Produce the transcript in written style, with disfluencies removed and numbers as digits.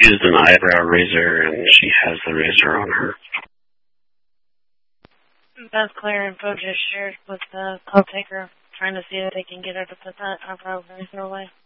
used an eyebrow razor, and she has the razor on her. Beth, Claire, and Poe just shared with the call taker, trying to see if they can get her to put that eyebrow razor away.